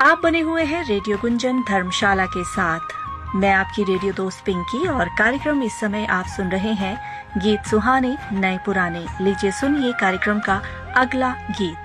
आप बने हुए हैं रेडियो गुंजन धर्मशाला के साथ। मैं आपकी रेडियो दोस्त पिंकी और कार्यक्रम इस समय आप सुन रहे हैं गीत सुहाने नए पुराने। लीजिए सुनिए कार्यक्रम का अगला गीत।